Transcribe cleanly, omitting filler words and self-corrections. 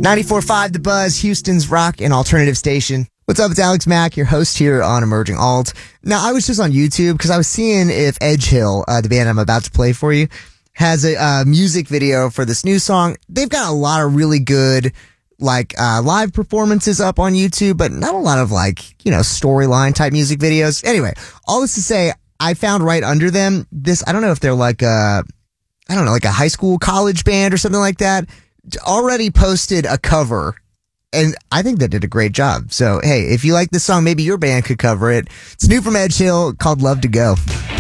94.5 The Buzz, Houston's rock and alternative station. What's up? It's Alex Mack, your host here on Emerging Alt. Now, I was just on YouTube because I was seeing if Edge Hill, the band I'm about to play for you, has a music video for this new song. They've got a lot of really good, live performances up on YouTube, but not a lot of, storyline type music videos. Anyway, all this to say, I found right under them this, I don't know if they're like a high school, college band or something like that, already posted a cover. And I think they did a great job. So, hey, if you like this song, maybe your band could cover it. It's new from Edge Hill called Love to Go.